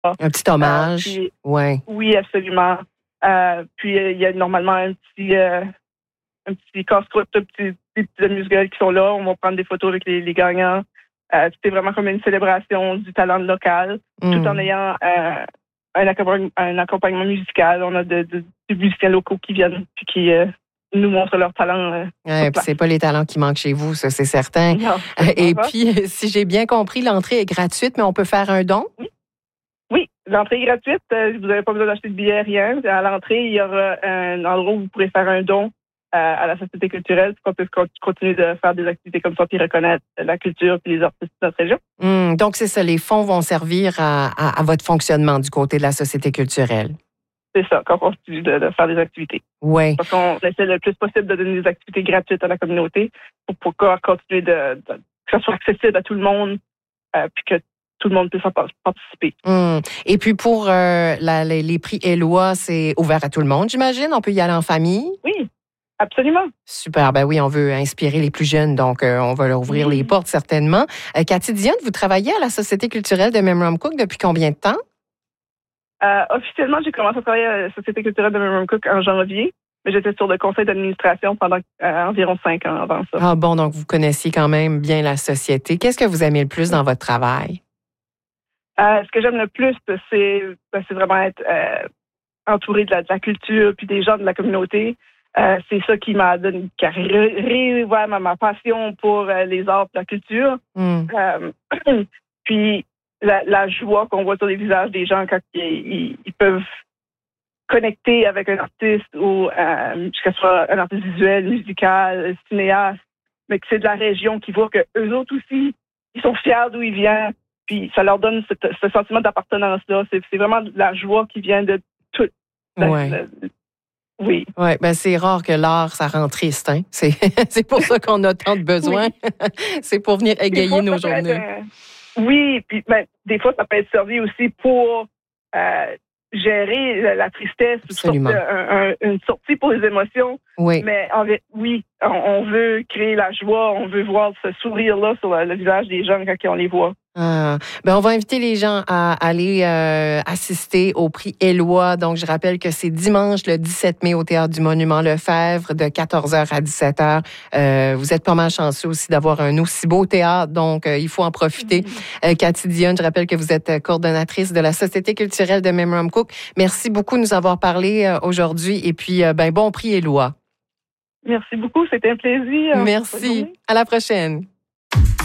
Un petit hommage. Oui, absolument. Puis il y a normalement un petit casse-croûte, des petits amuse-gueules qui sont là. On va prendre des photos avec les gagnants. C'est vraiment comme une célébration du talent local, tout en ayant un accompagnement musical. On a des musiciens locaux qui viennent puis qui nous montrent leur talent. C'est pas les talents qui manquent chez vous, ça, c'est certain. Non, et puis, si j'ai bien compris, l'entrée est gratuite, mais on peut faire un don? Oui, l'entrée est gratuite. Vous n'avez pas besoin d'acheter de billets, rien. À l'entrée, il y aura un endroit où vous pourrez faire un don à la Société culturelle pour qu'on puisse continuer de faire des activités comme ça puis reconnaître la culture et les artistes de notre région. Donc, c'est ça, les fonds vont servir à votre fonctionnement du côté de la Société culturelle. C'est ça, qu'on continue de faire des activités. Oui. Parce qu'on essaie le plus possible de donner des activités gratuites à la communauté pour continuer que ça soit accessible à tout le monde puis que tout le monde puisse en participer. Et puis pour les prix Éloi, c'est ouvert à tout le monde, j'imagine? On peut y aller en famille? Oui, absolument. Super. Ben oui, on veut inspirer les plus jeunes, donc on va leur ouvrir les portes certainement. Cathy Dionne, vous travaillez à la Société culturelle de Memramcook depuis combien de temps? Officiellement, j'ai commencé à travailler à la Société culturelle de Memramcook en janvier, mais j'étais sur le conseil d'administration pendant environ 5 ans avant ça. Ah bon, donc vous connaissiez quand même bien la société. Qu'est-ce que vous aimez le plus dans votre travail? Ce que j'aime le plus, c'est vraiment être entouré de la culture puis des gens de la communauté. C'est ça qui m'a donné, qui a réouvert ma passion pour les arts et la culture. Puis la joie qu'on voit sur les visages des gens quand ils peuvent connecter avec un artiste ou que ce soit un artiste visuel, musical, cinéaste, mais que c'est de la région qui voit que eux autres aussi, ils sont fiers d'où ils viennent. Puis ça leur donne ce sentiment d'appartenance-là. C'est vraiment de la joie qui vient de tout. Oui. Oui, ben c'est rare que l'art, ça rend triste. Hein? C'est pour ça qu'on a tant de besoins. Oui. C'est pour venir égayer nos journées. Oui, puis des fois, ça peut être servi aussi pour gérer la tristesse. Absolument. Une sortie pour les émotions. Oui. Mais on veut créer la joie, on veut voir ce sourire-là sur le visage des gens quand on les voit. Ben on va inviter les gens à aller assister au prix Éloi. Donc, je rappelle que c'est dimanche, le 17 mai, au Théâtre du Monument Lefebvre, de 14h à 17h. Vous êtes pas mal chanceux aussi d'avoir un aussi beau théâtre, donc il faut en profiter. Cathy Dionne, je rappelle que vous êtes coordonnatrice de la Société culturelle de Memramcook. Merci beaucoup de nous avoir parlé aujourd'hui. Et puis, bon prix Éloi. Merci beaucoup, c'était un plaisir. Merci. À la prochaine.